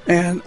And,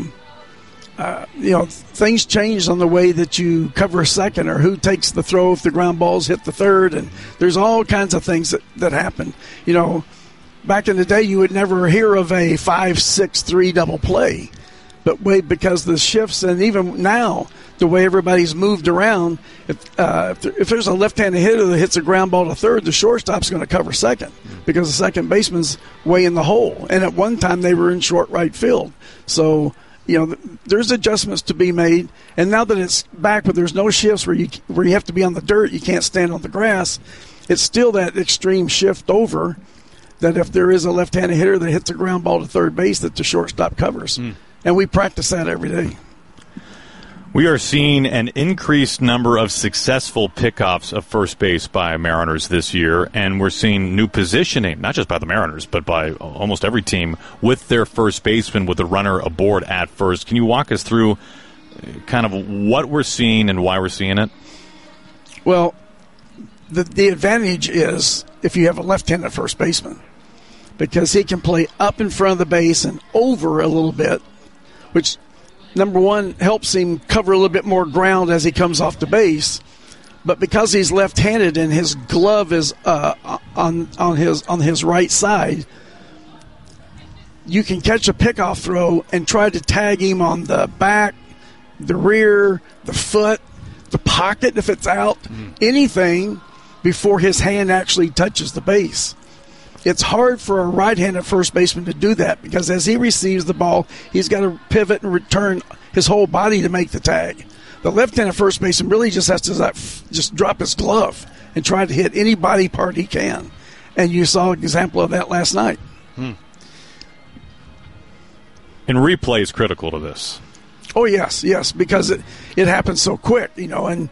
things change on the way that you cover a second or who takes the throw if the ground balls hit the third. And there's all kinds of things that happen. Back in the day, you would never hear of a 5-6-3 double play. But because the shifts, and even now, the way everybody's moved around, if there's a left-handed hitter that hits a ground ball to third, the shortstop's going to cover second because the second baseman's way in the hole. And at one time, they were in short right field. So, there's adjustments to be made. And now that it's back, but there's no shifts where you have to be on the dirt, you can't stand on the grass, it's still that extreme shift over that if there is a left-handed hitter that hits a ground ball to third base, that the shortstop covers. And we practice that every day. We are seeing an increased number of successful pickoffs of first base by Mariners this year, and we're seeing new positioning, not just by the Mariners, but by almost every team, with their first baseman with the runner aboard at first. Can you walk us through kind of what we're seeing and why we're seeing it? Well, the advantage is if you have a left-handed first baseman, because he can play up in front of the base and over a little bit, which, number one, helps him cover a little bit more ground as he comes off the base. But because he's left-handed and his glove is on his right side, you can catch a pickoff throw and try to tag him on the back, the rear, the foot, the pocket if it's out, anything before his hand actually touches the base. It's hard for a right-handed first baseman to do that because as he receives the ball, he's got to pivot and return his whole body to make the tag. The left-handed first baseman really just has to just drop his glove and try to hit any body part he can. And you saw an example of that last night. And replay is critical to this. Oh, yes, because it happens so quick, and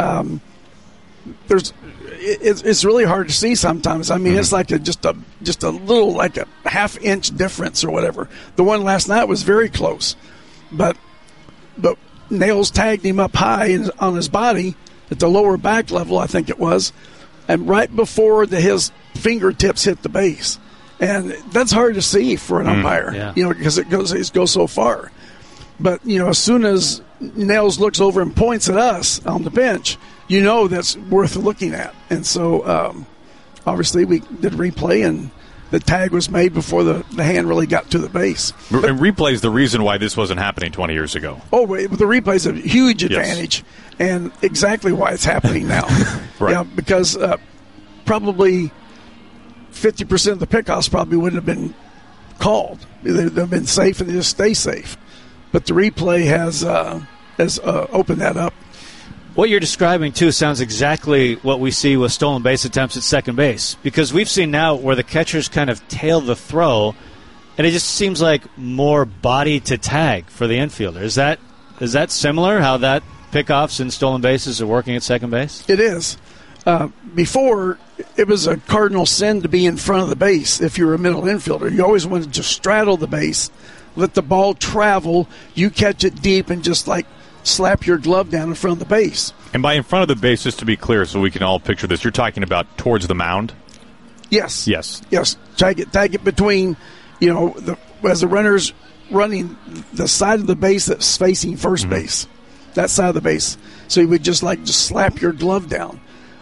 it's really hard to see sometimes. I mean, it's like just a little, like a half-inch difference or whatever. The one last night was very close, but Nails tagged him up high on his body at the lower back level, I think it was, and right before his fingertips hit the base. And that's hard to see for an umpire, because it goes so far. But, as soon as Nails looks over and points at us on the bench, that's worth looking at. And so, obviously, we did replay, and the tag was made before the hand really got to the base. And replay is the reason why this wasn't happening 20 years ago. Oh, the replay is a huge advantage, and exactly why it's happening now. Right. Because probably 50% of the pickoffs probably wouldn't have been called. They've been safe, and they just stay safe. But the replay has opened that up. What you're describing, too, sounds exactly what we see with stolen base attempts at second base. Because we've seen now where the catchers kind of tail the throw, and it just seems like more body to tag for the infielder. Is that similar, how that pickoffs and stolen bases are working at second base? It is. Before, it was a cardinal sin to be in front of the base if you're a middle infielder. You always wanted to straddle the base, let the ball travel, you catch it deep, and just slap your glove down in front of the base. And by in front of the base, just to be clear so we can all picture this, you're talking about towards the mound? Yes. Yes. Tag it between, as the runner's running the side of the base that's facing first base, that side of the base. So you would just slap your glove down.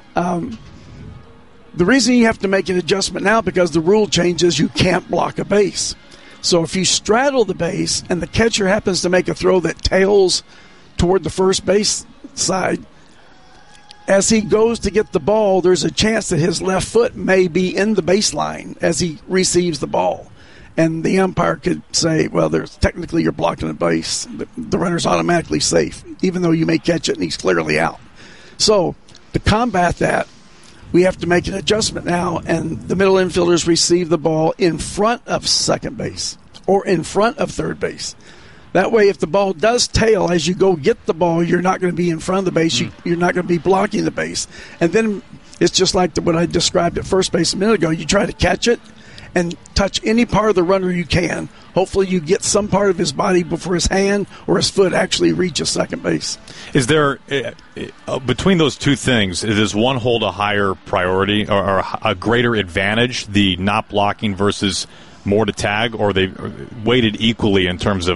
The reason you have to make an adjustment now because the rule changes, you can't block a base. So if you straddle the base and the catcher happens to make a throw that tails toward the first base side, as he goes to get the ball, there's a chance that his left foot may be in the baseline as he receives the ball. And the umpire could say, well, technically you're blocking the base. The runner's automatically safe, even though you may catch it and he's clearly out. So to combat that, we have to make an adjustment now, and the middle infielders receive the ball in front of second base or in front of third base. That way, if the ball does tail as you go get the ball, you're not going to be in front of the base. You're not going to be blocking the base. And then it's just like what I described at first base a minute ago. You try to catch it and touch any part of the runner you can. Hopefully you get some part of his body before his hand or his foot actually reaches second base. Is there, between those two things, does one hold a higher priority or a greater advantage, the not blocking versus more to tag, or are they weighted equally in terms of